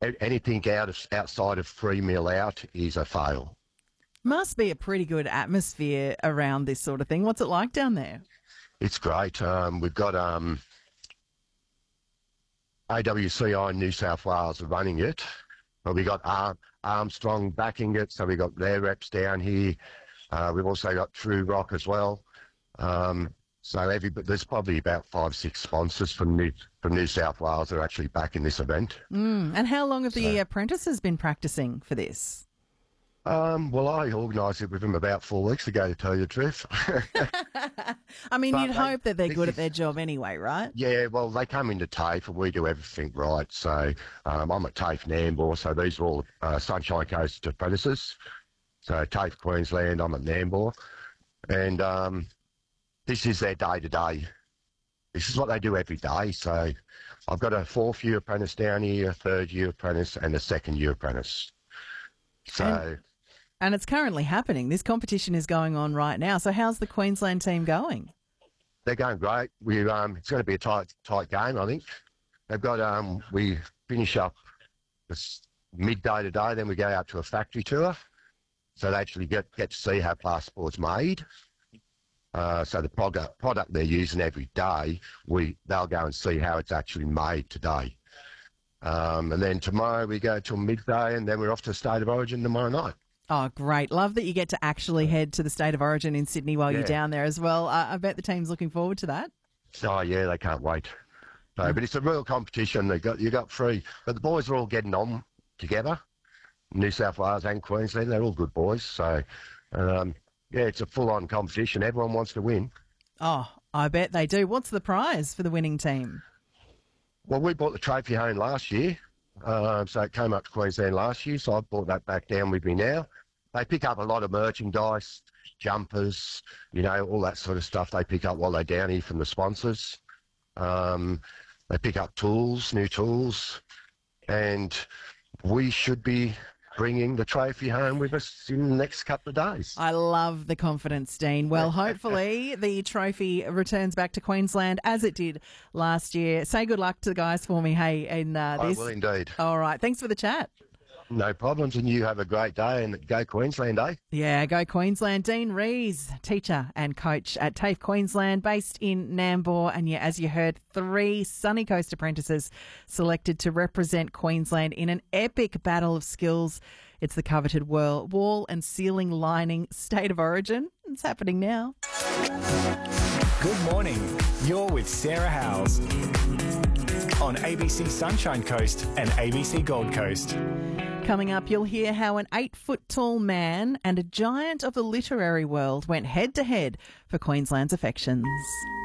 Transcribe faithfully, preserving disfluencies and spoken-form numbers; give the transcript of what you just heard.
A- Anything out of, outside of three mil out is a fail. Must be a pretty good atmosphere around this sort of thing. What's it like down there? It's great. Um, we've got um, A W C I in New South Wales are running it. Well, we got Ar- Armstrong backing it, so we got their reps down here. Uh, we've also got True Rock as well. Um, so every, there's probably about five, six sponsors from New from New South Wales that are actually backing this event. Mm. And how long have the So- apprentices been practicing for this? Um, well, I organised it with them about four weeks ago, to tell you the truth. I mean, But you'd they- hope that they're this good at is- their job anyway, right? Yeah, well, they come into TAFE and we do everything right. So um, I'm at TAFE Nambour, so these are all uh, Sunshine Coast apprentices. So TAFE Queensland, I'm at Nambour. And um, this is their day-to-day. This is what they do every day. So I've got a fourth-year apprentice down here, a third-year apprentice and a second-year apprentice. So... And- And it's currently happening. This competition is going on right now. So how's the Queensland team going? They're going great. We um, it's going to be a tight, tight game. I think they've got. Um, we finish up this midday today, then we go out to a factory tour, so they actually get get to see how passport's made. Uh, so the product product they're using every day, we they'll go and see how it's actually made today. Um, and then tomorrow we go till midday, and then we're off to State of Origin tomorrow night. Oh, great. Love that you get to actually head to the State of Origin in Sydney while you're Yeah. down there as well. Uh, I bet the team's looking forward to that. Oh yeah, they can't wait. So, but it's a real competition. They got you got three, but the boys are all getting on together. New South Wales and Queensland, they're all good boys. So, um, yeah, it's a full-on competition. Everyone wants to win. Oh, I bet they do. What's the prize for the winning team? Well, we bought the trophy home last year, uh, so it came up to Queensland last year. So I brought that back down with me now. They pick up a lot of merchandise, jumpers, you know, all that sort of stuff. They pick up while they're down here from the sponsors. Um, they pick up tools, new tools, and we should be bringing the trophy home with us in the next couple of days. I love the confidence, Dean. Well, hopefully the trophy returns back to Queensland as it did last year. Say good luck to the guys for me, hey, in uh, I this. will indeed. All right. Thanks for the chat. No problems, and you have a great day, and go Queensland, eh? Yeah, go Queensland. Dean Rees, teacher and coach at TAFE Queensland, based in Nambour. And yeah, as you heard, three Sunny Coast apprentices selected to represent Queensland in an epic battle of skills. It's the coveted wall, wall and ceiling lining State of Origin. It's happening now. Good morning. You're with Sarah Howes on A B C Sunshine Coast and A B C Gold Coast. Coming up, you'll hear how an eight-foot-tall man and a giant of the literary world went head-to-head for Queensland's affections.